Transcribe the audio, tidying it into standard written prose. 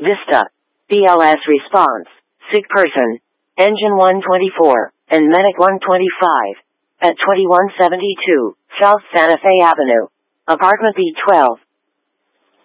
Vista. BLS response. Sick person. Engine 124, and Medic 125. At 2172, South Santa Fe Avenue. Apartment B12.